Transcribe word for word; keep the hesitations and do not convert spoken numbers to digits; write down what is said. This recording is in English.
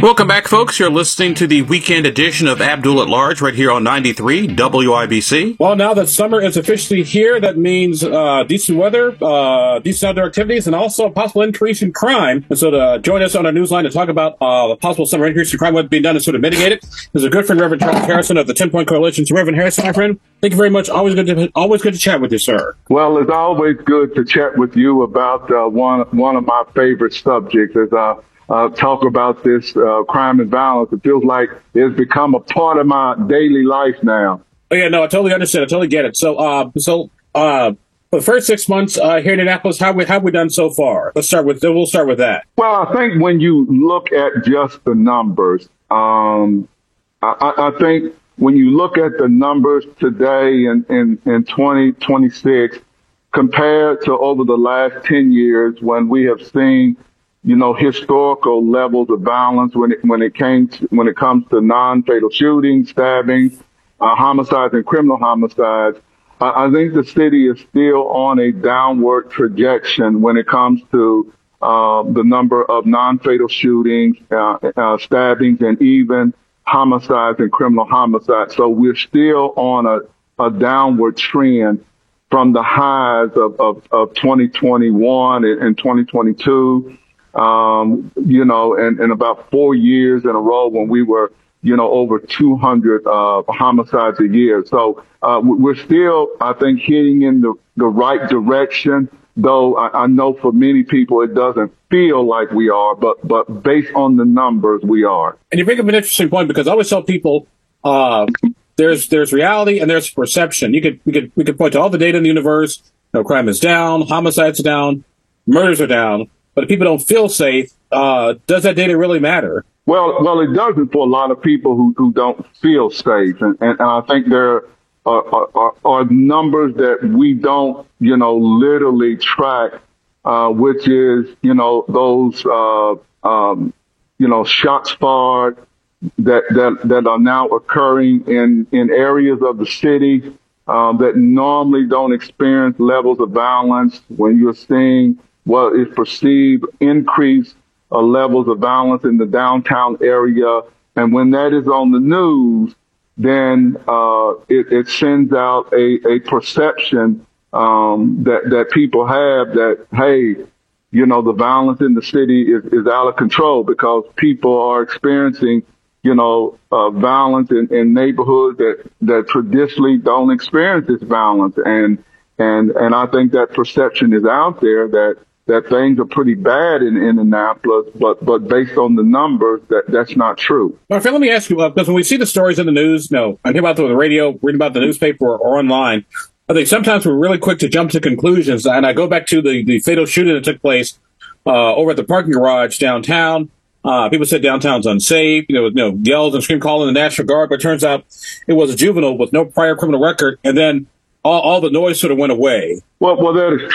Welcome back, folks. You're listening to the weekend edition of Abdul at Large right here on ninety-three W I B C. Well, now that summer is officially here, that means uh, decent weather, uh, decent outdoor activities, and also a possible increase in crime. And so to join us on our newsline to talk about uh, the possible summer increase in crime, what's being done to sort of mitigate it, is a good friend, Reverend Charles Harrison of the Ten Point Coalition. So, Reverend Harrison, my friend, thank you very much. Always good to, always good to chat with you, sir. Well, it's always good to chat with you about uh, one one of my favorite subjects. As I uh, talk about this uh, crime and violence, it feels like it's become a part of my daily life now. Oh, yeah, no, I totally understand. I totally get it. So, uh, so uh, for the first six months uh, here in Indianapolis, how we have we done so far? Let's start with we'll start with that. Well, I think when you look at just the numbers, um, I, I think when you look at the numbers today in, in, in twenty twenty-six compared to over the last ten years when we have seen, you know, historical levels of violence when it, when it came to, when it comes to non-fatal shootings, stabbings, uh, homicides and criminal homicides, I, I think the city is still on a downward trajectory when it comes to uh, the number of non-fatal shootings, uh, uh, stabbings, and even homicides and criminal homicides. So we're still on a, a downward trend from the highs of, of, of twenty twenty-one and, and twenty twenty-two, um, you know, and, and about four years in a row when we were, you know, over two hundred uh, homicides a year. So uh, we're still, I think, heading in the, the right direction, though I, I know for many people it doesn't feel like we are, but but based on the numbers, we are. And you bring up an interesting point, because I always tell people uh, there's there's reality and there's perception. You could we could we could point to all the data in the universe. You know, crime is down, homicides are down, murders are down. But if people don't feel safe, uh, does that data really matter? Well, well, it doesn't for a lot of people who, who don't feel safe, and, and I think there are, are, are numbers that we don't, you know, literally track. Uh, which is, you know, those, uh, um, you know, shots fired that, that, that are now occurring in, in areas of the city, um, that normally don't experience levels of violence. When you're seeing what is perceived increased uh, levels of violence in the downtown area. And when that is on the news, then, uh, it, it sends out a, a perception Um, that, that people have that, hey, you know, the violence in the city is, is out of control because people are experiencing, you know, uh, violence in, in neighborhoods that, that traditionally don't experience this violence. And, and, and I think that perception is out there that, that things are pretty bad in, in Indianapolis, but, but based on the numbers, that, that's not true. My friend, let me ask you, uh, because when we see the stories in the news, you know, I hear about them on the radio, read about the newspaper or, or online, I think sometimes we're really quick to jump to conclusions, and I go back to the, the fatal shooting that took place uh, over at the parking garage downtown. Uh, people said downtown's unsafe, you know, you know, yells and scream calling the National Guard, but it turns out it was a juvenile with no prior criminal record, and then all, all the noise sort of went away. Well, well, that is